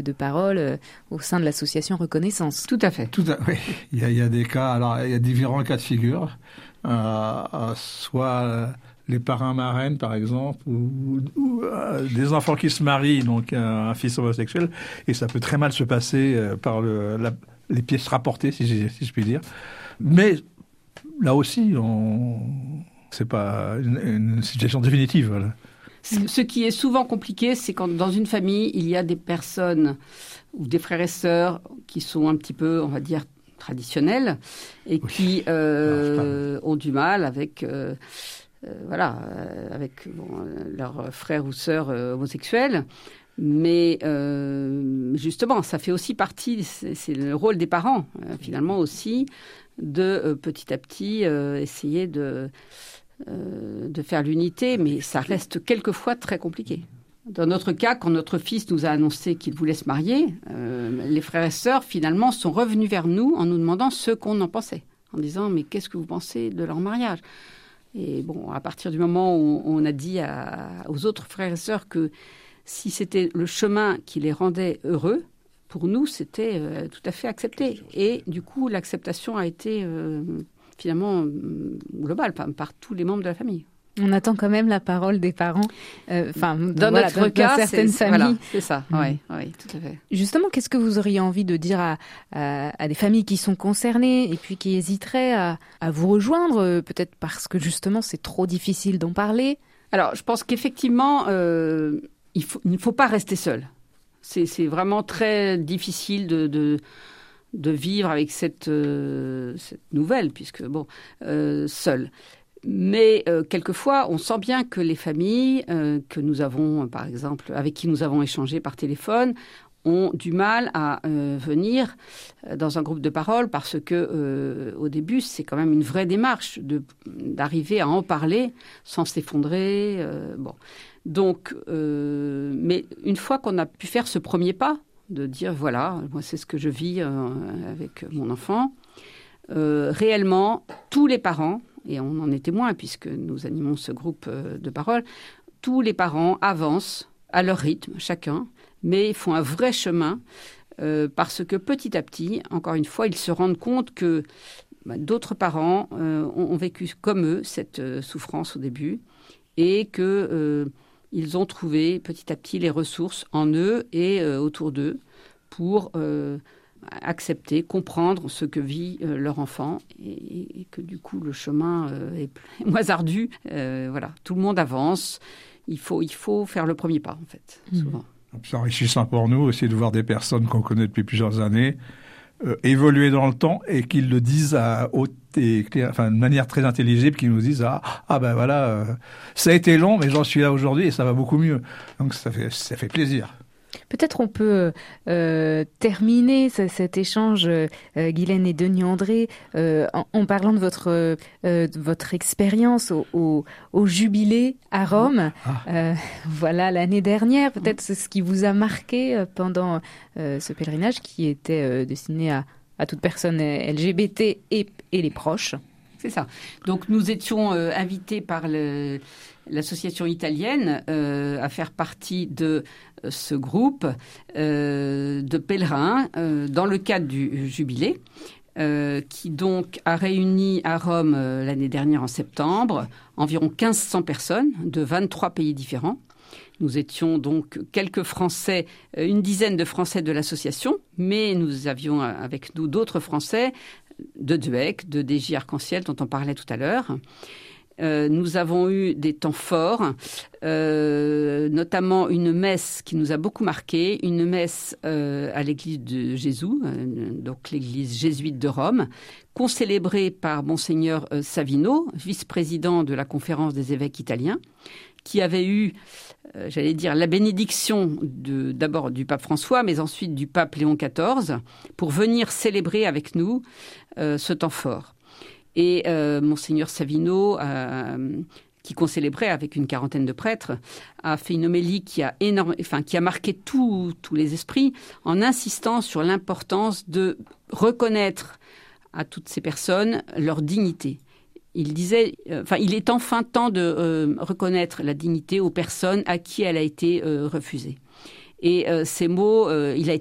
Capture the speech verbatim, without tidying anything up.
de parole euh, au sein de l'association Reconnaissance. Tout à fait. Tout à, oui. Il y a, il y a des cas, alors il y a différents cas de figure, euh, euh, soit euh, les parrains marraines par exemple, ou, ou euh, des enfants qui se marient, donc un, un fils homosexuel, et ça peut très mal se passer euh, par le, la, les pièces rapportées, si, si je puis dire. Mais là aussi, on, c'est pas une, une situation définitive. Voilà. Ce qui est souvent compliqué, c'est quand dans une famille, il y a des personnes ou des frères et sœurs qui sont un petit peu, on va dire, traditionnels et oui. qui euh, ont du mal avec, euh, euh, voilà, euh, avec bon, leurs frères ou sœurs euh, homosexuels. Mais euh, justement, ça fait aussi partie, c'est, c'est le rôle des parents, euh, finalement aussi, de euh, petit à petit euh, essayer de... Euh, de faire l'unité, mais ça reste quelquefois très compliqué. Dans notre cas, quand notre fils nous a annoncé qu'il voulait se marier, euh, les frères et sœurs, finalement, sont revenus vers nous en nous demandant ce qu'on en pensait, en disant « mais qu'est-ce que vous pensez de leur mariage ?» Et bon, à partir du moment où on a dit à, aux autres frères et sœurs que si c'était le chemin qui les rendait heureux, pour nous, c'était euh, tout à fait accepté. Et du coup, l'acceptation a été... Euh, finalement global par, par tous les membres de la famille. On attend quand même la parole des parents. Enfin, euh, dans voilà, notre dans, cas, dans certaines c'est, familles. Voilà, c'est ça. Mmh. Oui, oui, tout à fait. Justement, qu'est-ce que vous auriez envie de dire à, à, à des familles qui sont concernées et puis qui hésiteraient à, à vous rejoindre, peut-être parce que justement c'est trop difficile d'en parler? Alors, je pense qu'effectivement, euh, il faut, il ne faut pas rester seul. C'est, c'est vraiment très difficile de, de de vivre avec cette, euh, cette nouvelle, puisque, bon, euh, seul. Mais euh, quelquefois, on sent bien que les familles euh, que nous avons, par exemple, avec qui nous avons échangé par téléphone, ont du mal à euh, venir dans un groupe de parole parce que, euh, au début, c'est quand même une vraie démarche de, d'arriver à en parler sans s'effondrer. Euh, bon. Donc, euh, mais une fois qu'on a pu faire ce premier pas, de dire, voilà, moi, c'est ce que je vis euh, avec mon enfant. Euh, réellement, tous les parents, et on en est témoin puisque nous animons ce groupe euh, de parole, tous les parents avancent à leur rythme, chacun, mais font un vrai chemin euh, parce que petit à petit, encore une fois, ils se rendent compte que bah, d'autres parents euh, ont, ont vécu comme eux cette euh, souffrance au début et que... Euh, ils ont trouvé petit à petit les ressources en eux et euh, autour d'eux pour euh, accepter, comprendre ce que vit euh, leur enfant et, et que du coup le chemin euh, est moins ardu. Euh, voilà, tout le monde avance. Il faut, il faut faire le premier pas en fait, mmh. souvent. C'est enrichissant pour nous aussi de voir des personnes qu'on connaît depuis plusieurs années euh, évoluer dans le temps et qu'ils le disent à haute et claire, enfin de manière très intelligible, qu'ils nous disent ah ah ben voilà euh, ça a été long mais j'en suis là aujourd'hui et ça va beaucoup mieux. Donc ça fait ça fait plaisir. Peut-être on peut euh, terminer ce, cet échange, euh, Guylaine et Denis André, euh, en, en parlant de votre, euh, de votre expérience au, au, au Jubilé à Rome. Ah. Euh, voilà, l'année dernière, peut-être c'est ce qui vous a marqué pendant euh, ce pèlerinage qui était euh, destiné à, à toute personne L G B T et, et les proches. C'est ça. Donc nous étions euh, invités par le... l'association italienne euh, à faire partie de euh, ce groupe euh, de pèlerins euh, dans le cadre du Jubilé, euh, qui donc a réuni à Rome euh, l'année dernière en septembre environ mille cinq cents personnes de vingt-trois pays différents. Nous étions donc quelques Français, une dizaine de Français de l'association, mais nous avions avec nous d'autres Français de D U E C, de D J Arc-en-Ciel, dont on parlait tout à l'heure. Euh, nous avons eu des temps forts, euh, notamment une messe qui nous a beaucoup marqué, une messe euh, à l'église de Jésus, euh, donc l'église jésuite de Rome, concélébrée par Monseigneur euh, Savino, vice-président de la conférence des évêques italiens, qui avait eu, euh, j'allais dire, la bénédiction de, d'abord du pape François, mais ensuite du pape Léon quatorze, pour venir célébrer avec nous euh, ce temps fort. Et euh, Monseigneur Savino, euh, qui concélébrait avec une quarantaine de prêtres, a fait une homélie qui a, énorme, enfin, qui a marqué tous les esprits en insistant sur l'importance de reconnaître à toutes ces personnes leur dignité. Il disait, euh, enfin, il est enfin temps de euh, reconnaître la dignité aux personnes à qui elle a été euh, refusée. Et euh, ces mots, euh, il a